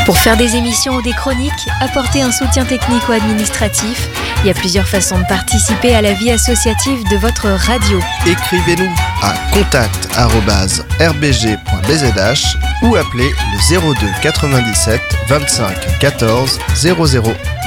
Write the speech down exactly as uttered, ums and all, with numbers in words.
Pour faire des émissions ou des chroniques, apporter un soutien technique ou administratif, il y a plusieurs façons de participer à la vie associative de votre radio. Écrivez-nous à contact arobase r b g point b z h ou appelez le zéro deux quatre-vingt-dix-sept vingt-cinq quatorze zéro zéro.